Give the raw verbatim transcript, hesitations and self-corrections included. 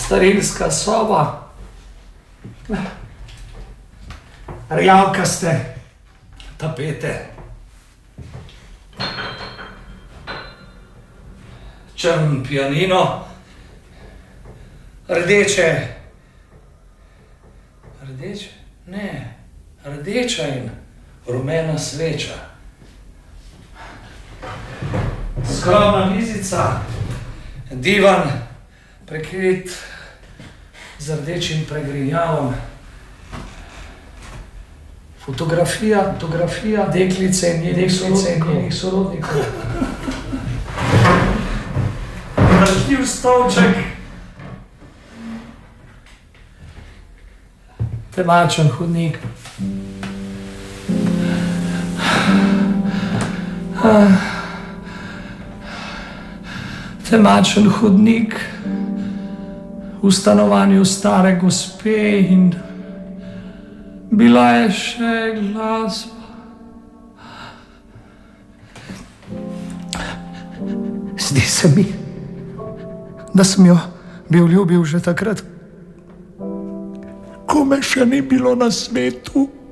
Starinska soba, rjavkaste tapete, črn pianino, rdeče, rdeče, ne, rdeča in rumena sveča, skromna mizica, divan, prekrit z rdečim pregrinjavom, fotografija, fotografija deklice in njenih sorodnikov, sorodnikov. Držljiv stolček, temačen hodnik. Temačen hodnik v stanovanju stare gospe in bila je še glasba. Zdi se mi, da sem jo bil ljubil že takrat, ko me še ni bilo na svetu.